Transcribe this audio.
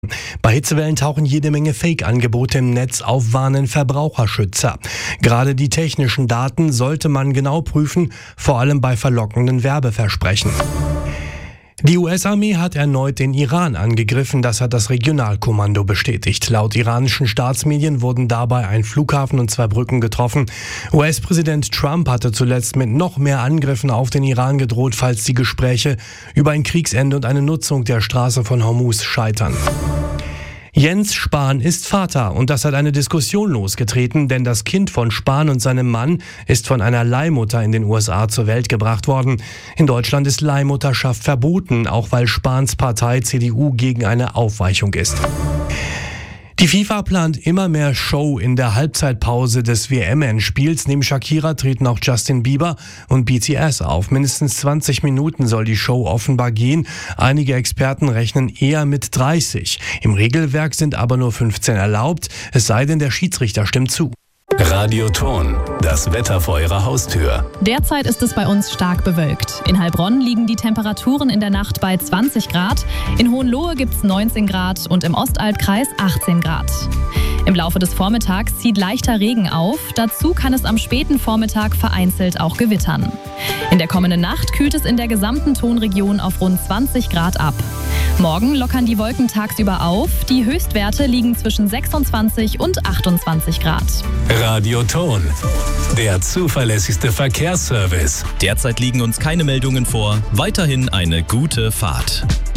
Bei Hitzewellen tauchen jede Menge Fake-Angebote im Netz auf, warnen Verbraucherschützer. Gerade die technischen Daten sollte man genau prüfen, vor allem bei verlockenden Werbeversprechen. Die US-Armee hat erneut den Iran angegriffen, das hat das Regionalkommando bestätigt. Laut iranischen Staatsmedien wurden dabei ein Flughafen und 2 Brücken getroffen. US-Präsident Trump hatte zuletzt mit noch mehr Angriffen auf den Iran gedroht, falls die Gespräche über ein Kriegsende und eine Nutzung der Straße von Hormuz scheitern. Jens Spahn ist Vater und das hat eine Diskussion losgetreten, denn das Kind von Spahn und seinem Mann ist von einer Leihmutter in den USA zur Welt gebracht worden. In Deutschland ist Leihmutterschaft verboten, auch weil Spahns Partei CDU gegen eine Aufweichung ist. Die FIFA plant immer mehr Show in der Halbzeitpause des WM-Endspiels. Neben Shakira treten auch Justin Bieber und BTS auf. Mindestens 20 Minuten soll die Show offenbar gehen. Einige Experten rechnen eher mit 30. Im Regelwerk sind aber nur 15 erlaubt, es sei denn, der Schiedsrichter stimmt zu. Radioton, das Wetter vor Ihrer Haustür. Derzeit ist es bei uns stark bewölkt. In Heilbronn liegen die Temperaturen in der Nacht bei 20 Grad, in Hohenlohe gibt es 19 Grad und im Ostalbkreis 18 Grad. Im Laufe des Vormittags zieht leichter Regen auf, dazu kann es am späten Vormittag vereinzelt auch gewittern. In der kommenden Nacht kühlt es in der gesamten Tonregion auf rund 20 Grad ab. Morgen lockern die Wolken tagsüber auf, die Höchstwerte liegen zwischen 26 und 28 Grad. Radioton, der zuverlässigste Verkehrsservice. Derzeit liegen uns keine Meldungen vor, weiterhin eine gute Fahrt.